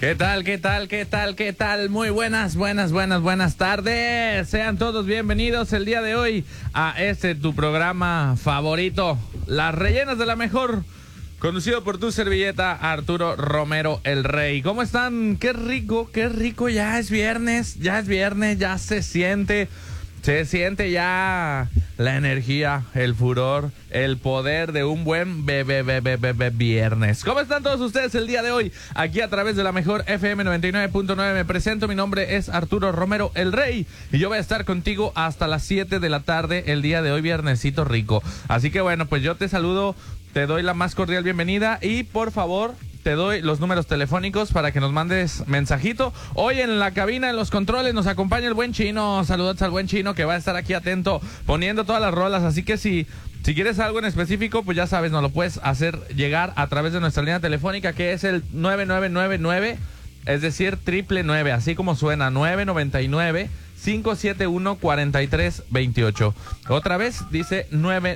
¿Qué tal, qué tal, qué tal, qué tal? Muy buenas tardes. Sean todos bienvenidos el día de hoy a tu programa favorito, Las Rellenas de la Mejor, conducido por tu servilleta Arturo Romero, el Rey. ¿Cómo están? Qué rico, ya es viernes, ya se siente ya la energía, el furor, el poder de un buen viernes. ¿Cómo están todos ustedes el día de hoy? Aquí a través de la mejor FM 99.9 me presento, mi nombre es Arturo Romero, el Rey, y yo voy a estar contigo hasta las 7 de la tarde el día de hoy, viernesito rico. Así que bueno, pues yo te saludo, te doy la más cordial bienvenida y por favor te doy los números telefónicos para que nos mandes mensajito. Hoy en la cabina, en los controles, nos acompaña el buen Chino. Saludos al buen Chino que va a estar aquí atento poniendo todas las rolas. Así que si quieres algo en específico, pues ya sabes, nos lo puedes hacer llegar a través de nuestra línea telefónica, que es el 9999, es decir, 999, así como suena, 999 571-4328. Otra vez dice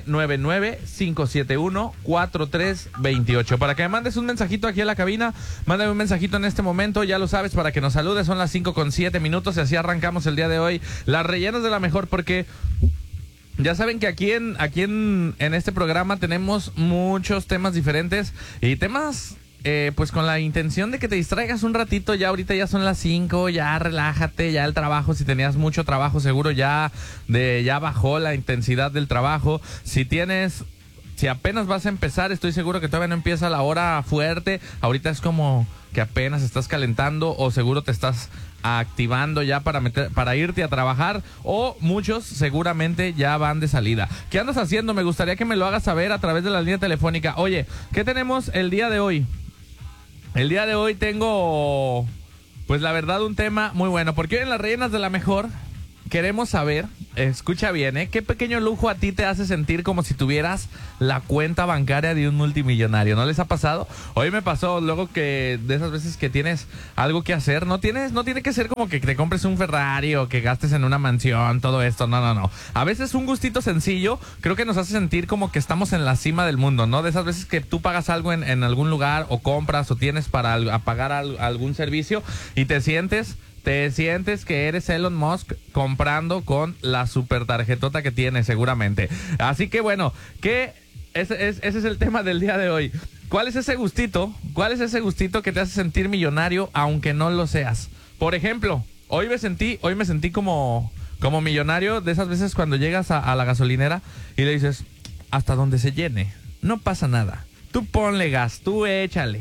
999-571-4328. Para que me mandes un mensajito aquí a la cabina, mándame un mensajito en este momento, ya lo sabes, para que nos saludes. Son las 5:07 y así arrancamos el día de hoy Las Rellenas de la Mejor, porque ya saben que aquí en este programa tenemos muchos temas diferentes y temas pues con la intención de que te distraigas un ratito. Ya ahorita ya son las 5, ya relájate, ya el trabajo, si tenías mucho trabajo seguro ya bajó la intensidad del trabajo. Si apenas vas a empezar, estoy seguro que todavía no empieza la hora fuerte. Ahorita es como que apenas estás calentando o seguro te estás activando ya para irte a trabajar, o muchos seguramente ya van de salida. ¿Qué andas haciendo? Me gustaría que me lo hagas saber a través de la línea telefónica. Oye, ¿qué tenemos el día de hoy? El día de hoy tengo, pues la verdad, un tema muy bueno, porque hoy en Las Rellenas de la Mejor queremos saber, escucha bien, ¿qué pequeño lujo a ti te hace sentir como si tuvieras la cuenta bancaria de un multimillonario? ¿No les ha pasado? Hoy me pasó, luego, que de esas veces que tienes algo que hacer, no tiene que ser como que te compres un Ferrari o que gastes en una mansión, todo esto, no. A veces un gustito sencillo creo que nos hace sentir como que estamos en la cima del mundo, ¿no? De esas veces que tú pagas algo en algún lugar, o compras, o tienes para pagar algún servicio, y te sientes que eres Elon Musk comprando con la super tarjetota que tienes seguramente. Así que bueno, ese es el tema del día de hoy. ¿Cuál es ese gustito que te hace sentir millonario aunque no lo seas? Por ejemplo, hoy me sentí como millonario de esas veces cuando llegas a la gasolinera y le dices, hasta donde se llene, no pasa nada. Tú ponle gas, tú échale.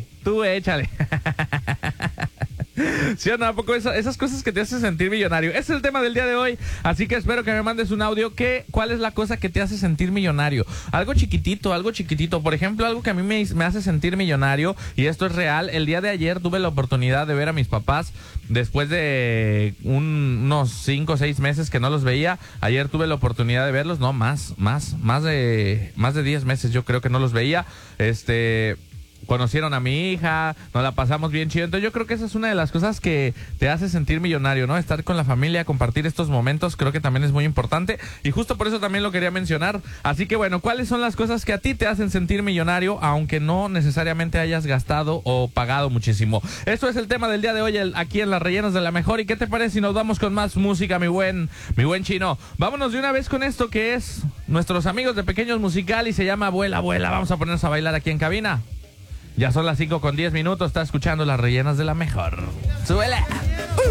¿Sí o no? ¿A poco esas cosas que te hacen sentir millonario? Ese es el tema del día de hoy, así que espero que me mandes un audio. ¿Cuál es la cosa que te hace sentir millonario? Algo chiquitito. Por ejemplo, algo que a mí me hace sentir millonario, y esto es real. El día de ayer tuve la oportunidad de ver a mis papás después de unos 5 o 6 meses que no los veía. Ayer tuve la oportunidad de verlos, no, más de 10 meses yo creo que no los veía. Conocieron a mi hija, nos la pasamos bien chido. Entonces yo creo que esa es una de las cosas que te hace sentir millonario, ¿no? Estar con la familia, compartir estos momentos, creo que también es muy importante, y justo por eso también lo quería mencionar. Así que bueno, ¿cuáles son las cosas que a ti te hacen sentir millonario aunque no necesariamente hayas gastado o pagado muchísimo? Esto es el tema del día de hoy aquí en Las Rellenas de la Mejor. ¿Y qué te parece si nos vamos con más música, mi buen Chino? Vámonos de una vez con esto que es nuestros amigos de Pequeños Musical y se llama Vuela, Vuela. Vamos a ponernos a bailar aquí en cabina. Ya son las 5:10. Estás escuchando Las Rellenas de la Mejor. ¡Súbele!